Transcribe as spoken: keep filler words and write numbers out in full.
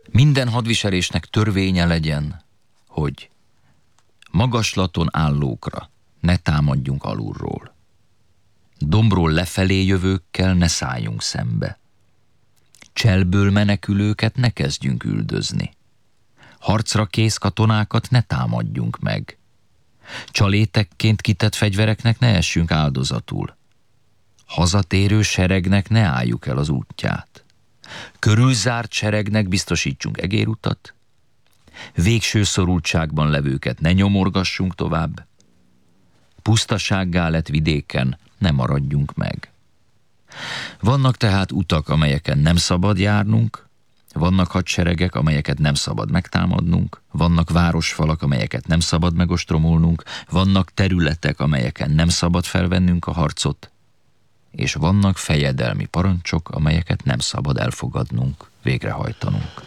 Minden hadviselésnek törvénye legyen, hogy magaslaton állókra ne támadjunk alulról. Dombról lefelé jövőkkel ne szálljunk szembe. Cselből menekülőket ne kezdjünk üldözni. Harcra kész katonákat ne támadjunk meg. Csalétekként kitett fegyvereknek ne essünk áldozatul. Hazatérő seregnek ne álljuk el az útját. Körülzárt seregnek biztosítsunk egérutat. Végső szorultságban levőket ne nyomorgassunk tovább. Pusztasággá lett vidéken ne maradjunk meg. Vannak tehát utak, amelyeken nem szabad járnunk, vannak hadseregek, amelyeket nem szabad megtámadnunk, vannak városfalak, amelyeket nem szabad megostromolnunk, vannak területek, amelyeken nem szabad felvennünk a harcot, és vannak fejedelmi parancsok, amelyeket nem szabad elfogadnunk, végrehajtanunk.